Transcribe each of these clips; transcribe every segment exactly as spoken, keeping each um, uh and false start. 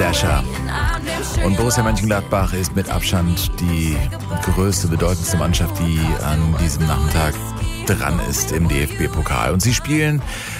Dasher. Und Borussia Mönchengladbach ist mit Abstand die größte, bedeutendste Mannschaft, die an diesem Nachmittag dran ist im D F B-Pokal. Und sie spielen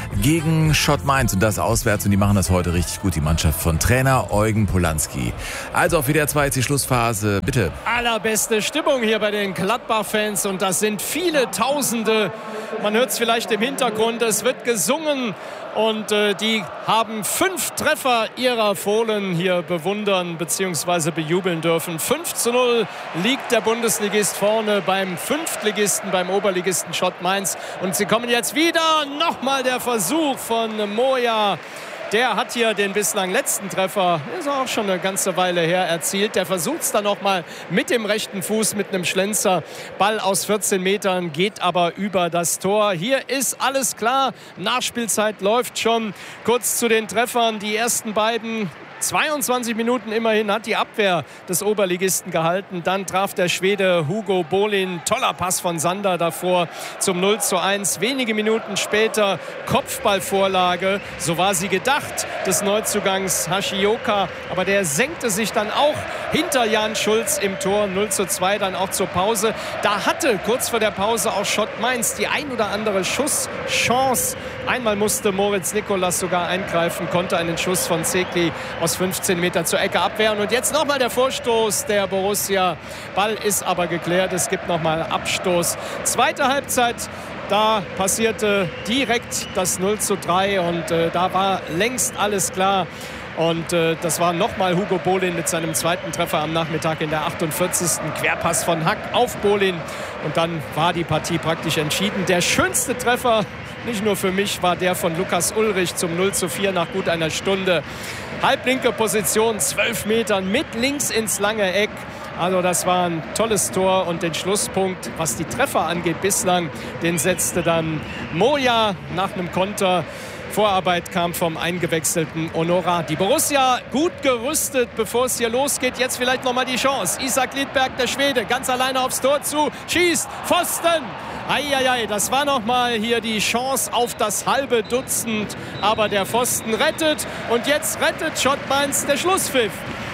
gegen Schott Mainz und das auswärts und die machen das heute richtig gut, die Mannschaft von Trainer Eugen Polanski. Also auf W D R zwei ist die Schlussphase, bitte. Allerbeste Stimmung hier bei den Gladbach-Fans und das sind viele Tausende. Man hört es vielleicht im Hintergrund, es wird gesungen und äh, die haben fünf Treffer ihrer Fohlen hier bewundern bzw. bejubeln dürfen. fünf zu null liegt der Bundesligist vorne beim Fünftligisten, beim Oberligisten Schott Mainz. Und sie kommen jetzt wieder. Nochmal der Versuch von Moja. Der hat hier den bislang letzten Treffer, ist auch schon eine ganze Weile her, erzielt. Der versucht es dann nochmal mit dem rechten Fuß, mit einem Schlenzer. Ball aus vierzehn Metern, geht aber über das Tor. Hier ist alles klar. Nachspielzeit läuft schon. Kurz zu den Treffern. Die ersten beiden zweiundzwanzig Minuten immerhin hat die Abwehr des Oberligisten gehalten. Dann traf der Schwede Hugo Bolin. Toller Pass von Sander davor zum null zu eins. Wenige Minuten später Kopfballvorlage. So war sie gedacht, des Neuzugangs Hashioka. Aber der senkte sich dann auch hinter Jan Schulz im Tor. null zu zwei dann auch zur Pause. Da hatte kurz vor der Pause auch Schott Mainz die ein oder andere Schusschance. Einmal musste Moritz Nikolas sogar eingreifen, konnte einen Schuss von Zekli aus fünfzehn Meter zur Ecke abwehren. Und jetzt nochmal der Vorstoß der Borussia. Ball ist aber geklärt. Es gibt nochmal Abstoß. Zweite Halbzeit. Da passierte direkt das null zu drei und äh, da war längst alles klar. Und äh, das war nochmal Hugo Bolin mit seinem zweiten Treffer am Nachmittag in der achtundvierzigsten Querpass von Hack auf Bolin. Und dann war die Partie praktisch entschieden. Der schönste Treffer, nicht nur für mich, war der von Lukas Ulrich zum null zu vier nach gut einer Stunde. Halblinke Position, zwölf Metern mit links ins lange Eck. Also das war ein tolles Tor und den Schlusspunkt, was die Treffer angeht bislang, den setzte dann Moja nach einem Konter. Vorarbeit kam vom eingewechselten Honorar. Die Borussia gut gerüstet, bevor es hier losgeht. Jetzt vielleicht nochmal die Chance. Isaac Lidberg, der Schwede, ganz alleine aufs Tor zu. Schießt, Pfosten. Eieiei, das war nochmal hier die Chance auf das halbe Dutzend. Aber der Pfosten rettet. Und jetzt rettet Schott Mainz der Schlusspfiff.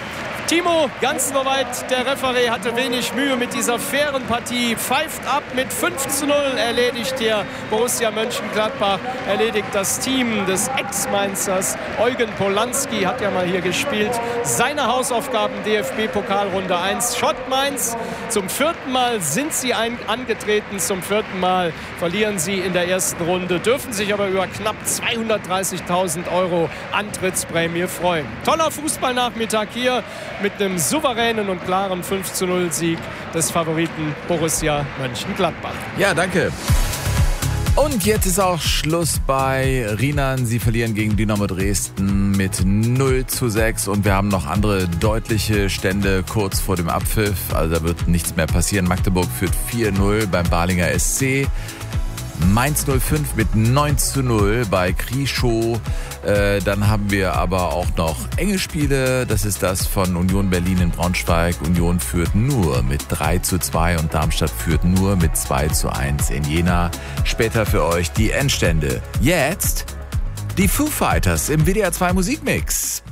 Timo, ganz soweit, der Referee hatte wenig Mühe mit dieser fairen Partie, pfeift ab mit fünf zu null, erledigt hier Borussia Mönchengladbach, erledigt das Team des Ex-Mainzers. Eugen Polanski hat ja mal hier gespielt, seine Hausaufgaben D F B-Pokalrunde eins. Schott Mainz, zum vierten Mal sind sie ein, angetreten, zum vierten Mal verlieren sie in der ersten Runde, dürfen sich aber über knapp zweihundertdreißigtausend Euro Antrittsprämie freuen. Toller Fußballnachmittag hier mit einem souveränen und klaren fünf zu null Sieg des Favoriten Borussia Mönchengladbach. Ja, danke. Und jetzt ist auch Schluss bei Rinan. Sie verlieren gegen Dynamo Dresden mit null zu sechs und wir haben noch andere deutliche Stände kurz vor dem Abpfiff. Also da wird nichts mehr passieren. Magdeburg führt vier null beim Balinger S C. Mainz null fünf mit neun zu null bei Krischow. Äh, dann haben wir aber auch noch enge Spiele. Das ist das von Union Berlin in Braunschweig. Union führt nur mit drei zu zwei und Darmstadt führt nur mit zwei zu eins in Jena. Später für euch die Endstände. Jetzt die Foo Fighters im W D R zwei Musikmix.